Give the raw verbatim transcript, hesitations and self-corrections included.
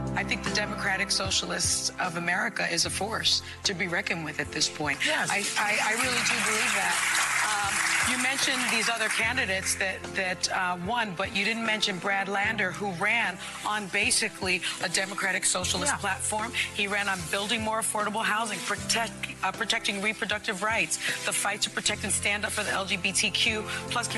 I think the Democratic Socialists of America is a force to be reckoned with at this point. Yes. I, I, I really do believe that. Um, you mentioned these other candidates that, that uh, won, but you didn't mention Brad Lander, who ran on basically a Democratic Socialist Yeah. platform. He ran on building more affordable housing, protect, uh, protecting reproductive rights, the fight to protect and stand up for the L G B T Q plus